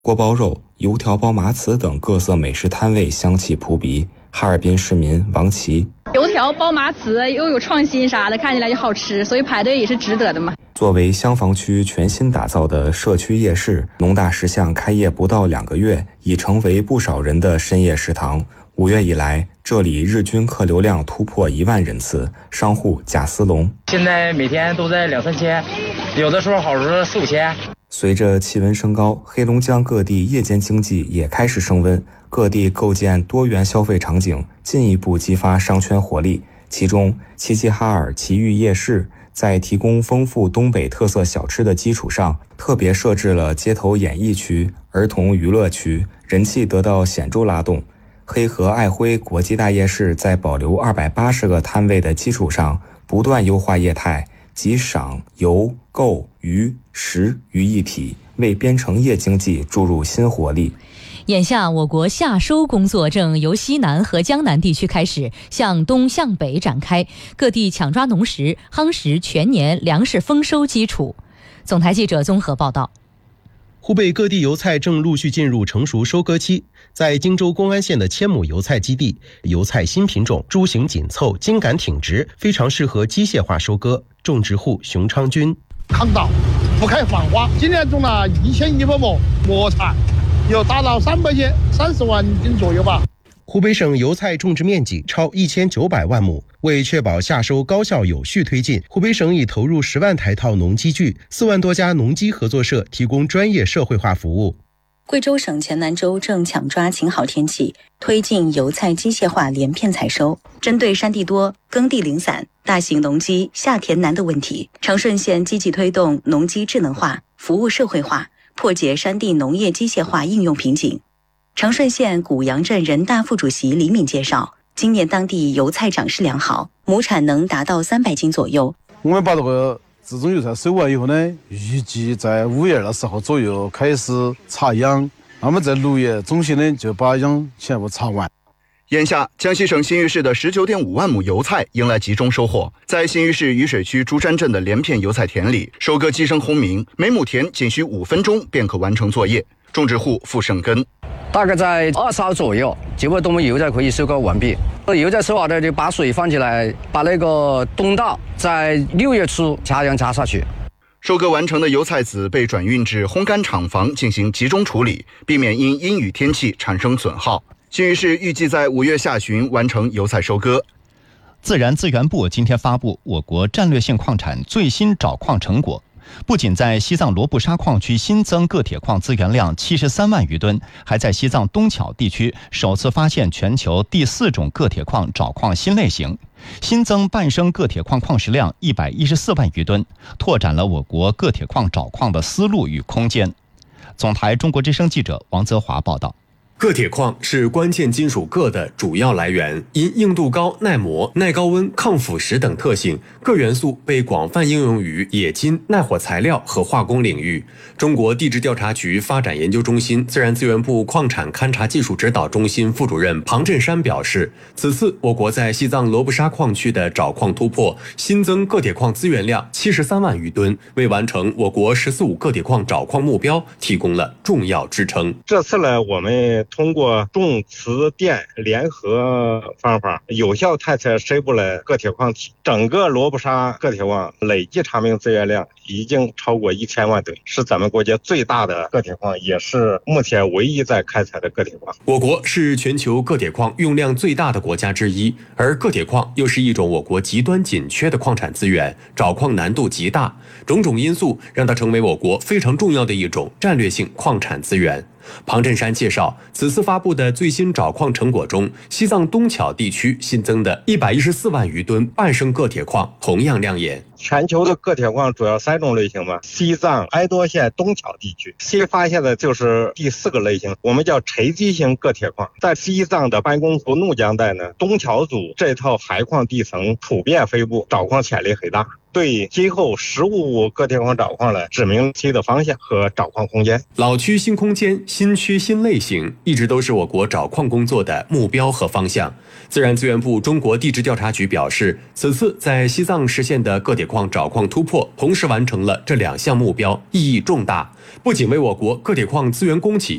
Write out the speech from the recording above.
锅包肉、油条包麻糍等各色美食摊位香气扑鼻。哈尔滨市民王琦： 油条包麻糍又有创新啥的，看起来就好吃，所以排队也是值得的嘛。 作为香坊区全新打造的社区夜市，农大食巷开业不到2个月，已成为不少人的深夜食堂。5月以来，这里日均客流量突破1万人次，商户贾思龙： 现在每天都在2、3千，有的时候好时候4、5千。 随着气温升高，黑龙江各地夜间经济也开始升温，各地构建多元消费场景，进一步激发商圈活力。其中，齐齐哈尔奇遇夜市在提供丰富东北特色小吃的基础上，特别设置了街头演艺区、儿童娱乐区，人气得到显著拉动。黑河爱辉国际大夜市在保留280个摊位的基础上，不断优化业态，集赏、游、购、娱、食于一体，为边城夜经济注入新活力。 眼下，我国夏收工作正由西南和江南地区开始，向东向北展开，各地抢抓农时，夯实全年粮食丰收基础。总台记者综合报道。 湖北各地油菜正陆续进入成熟收割期，在荆州公安县的千亩油菜基地，油菜新品种株型紧凑、茎秆挺直，非常适合机械化收割。种植户熊昌军： 抗稻，不开放花，今年种了1100亩磨菜，有达到300斤，30万斤左右吧。 湖北省油菜种植面积超1900万亩，为确保夏收高效有序推进，湖北省已投入10万台套农机具，4万多家农机合作社提供专业社会化服务。 贵州省黔南州正抢抓晴好天气，推进油菜机械化连片采收。针对山地多、耕地零散、大型农机下田难的问题，长顺县积极推动农机智能化、服务社会化，破解山地农业机械化应用瓶颈。长顺县古阳镇人大副主席李敏介绍，今年当地油菜长势良好，亩产能达到300斤左右。 我们把这个自种油菜收完以后呢，预计在5月的时候左右开始插秧，那么在6月中旬呢就把秧全部插完。 眼下，江西省新余市的19.5万亩油菜迎来集中收获。在新余市雨水区珠山镇的连片油菜田里，收割机声轰鸣，每亩田仅需5分钟便可完成作业。种植户付胜根： 大概在20号左右，基本我们油菜可以收割完毕。油菜收好的就把水放起来，把那个冬稻在6月初插秧插下去。 收割完成的油菜籽被转运至烘干厂房进行集中处理，避免因阴雨天气产生损耗。新余市预计在5月下旬完成油菜收割。 自然资源部今天发布我国战略性矿产最新找矿成果，不仅在西藏罗布沙矿区新增铬铁矿资源量73万余吨，还在西藏东巧地区首次发现全球第4种铬铁矿找矿新类型，新增半升铬铁矿矿石量114万余吨，拓展了我国铬铁矿找矿的思路与空间。总台中国之声记者王泽华报道。 铬铁矿是关键金属铬的主要来源，因硬度高、耐磨、耐高温、抗腐蚀等特性，铬元素被广泛应用于冶金、耐火材料和化工领域。中国地质调查局发展研究中心自然资源部矿产勘察技术指导中心副主任庞振山表示，此次我国在西藏罗布沙矿区的找矿突破，新增铬铁矿资源量73万余吨，为完成我国“14·5”铬铁矿找矿目标提供了重要支撑。 这次呢，我们通过重磁电联合方法，有效探测深部的铬铁矿体。整个罗布沙铬铁矿累计查明资源量已经超过1000万吨，是咱们国家最大的铬铁矿，也是目前唯一在开采的铬铁矿。 我国是全球铬铁矿用量最大的国家之一，而铬铁矿又是一种我国极端紧缺的矿产资源，找矿难度极大，种种因素让它成为我国非常重要的一种战略性矿产资源。庞振山介绍，此次发布的最新找矿成果中，西藏东巧地区新增的114万余吨半升铬铁矿同样亮眼。 全球的铬铁矿主要3种类型嘛，西藏哀多县东巧地区新发现的就是第4个类型，我们叫垂基型铬铁矿。在西藏的班公湖怒江带呢，东巧组这套海矿地层普遍分布，找矿潜力很大，对今后15铬铁矿找矿呢指明新的方向和找矿空间。 老区新空间、新区新类型，一直都是我国找矿工作的目标和方向。自然资源部中国地质调查局表示，此次在西藏实现的铬铁矿矿找矿突破，同时完成了这2项目标，意义重大，不仅为我国个铁矿资源供给